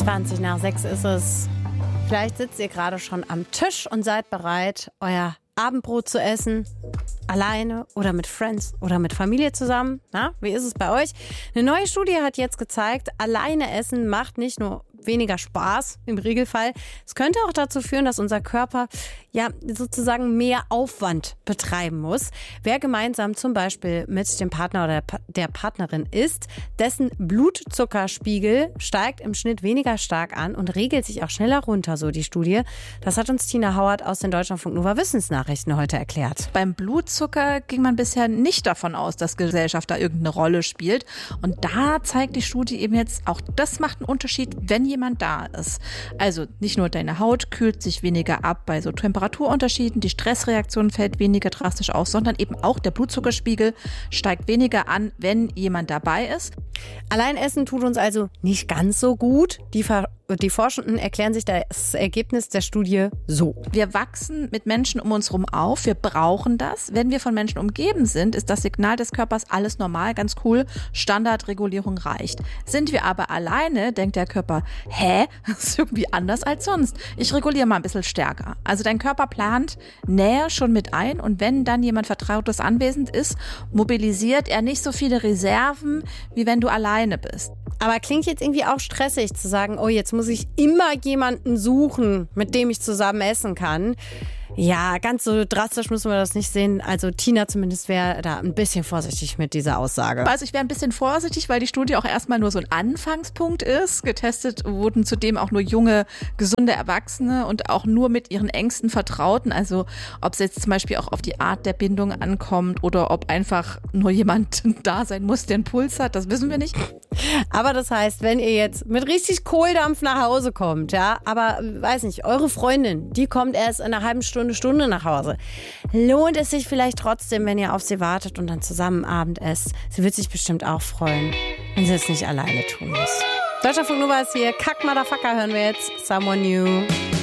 5:20 ist es. Vielleicht sitzt ihr gerade schon am Tisch und seid bereit, euer Abendbrot zu essen. Alleine oder mit Friends oder mit Familie zusammen. Na, wie ist es bei euch? Eine neue Studie hat jetzt gezeigt, alleine essen macht nicht nur weniger Spaß im Regelfall. Es könnte auch dazu führen, dass unser Körper sozusagen mehr Aufwand betreiben muss. Wer gemeinsam zum Beispiel mit dem Partner oder der Partnerin isst, dessen Blutzuckerspiegel steigt im Schnitt weniger stark an und regelt sich auch schneller runter, so die Studie. Das hat uns Tina Hauert aus den Deutschlandfunk Nova Wissensnachrichten heute erklärt. Beim Blutzucker ging man bisher nicht davon aus, dass Gesellschaft da irgendeine Rolle spielt. Und da zeigt die Studie eben jetzt, auch das macht einen Unterschied, wenn jemand da ist. Also nicht nur deine Haut kühlt sich weniger ab bei so Temperaturunterschieden, die Stressreaktion fällt weniger drastisch aus, sondern eben auch der Blutzuckerspiegel steigt weniger an, wenn jemand dabei ist. Allein essen tut uns also nicht ganz so gut. Die Forschenden erklären sich das Ergebnis der Studie so. Wir wachsen mit Menschen um uns herum auf. Wir brauchen das. Wenn wir von Menschen umgeben sind, ist das Signal des Körpers alles normal, ganz cool. Standardregulierung reicht. Sind wir aber alleine, denkt der Körper, das ist irgendwie anders als sonst. Ich reguliere mal ein bisschen stärker. Also dein Körper plant Nähe schon mit ein und wenn dann jemand Vertrautes anwesend ist, mobilisiert er nicht so viele Reserven, wie wenn du alleine bist. Aber klingt jetzt irgendwie auch stressig zu sagen, oh, jetzt muss ich immer jemanden suchen, mit dem ich zusammen essen kann. Ja, ganz so drastisch müssen wir das nicht sehen. Also Tina zumindest wäre da ein bisschen vorsichtig mit dieser Aussage. Also ich wäre ein bisschen vorsichtig, weil die Studie auch erstmal nur so ein Anfangspunkt ist. Getestet wurden zudem auch nur junge, gesunde Erwachsene und auch nur mit ihren engsten Vertrauten. Also ob es jetzt zum Beispiel auch auf die Art der Bindung ankommt oder ob einfach nur jemand da sein muss, der einen Puls hat, das wissen wir nicht. Aber das heißt, wenn ihr jetzt mit richtig Kohldampf nach Hause kommt, ja, aber weiß nicht, eure Freundin, die kommt erst in einer halben Stunde nach Hause. Lohnt es sich vielleicht trotzdem, wenn ihr auf sie wartet und dann zusammen Abend esst? Sie wird sich bestimmt auch freuen, wenn sie es nicht alleine tun muss. Deutschlandfunk Nova ist hier. Kack Motherfucker hören wir jetzt. Someone New.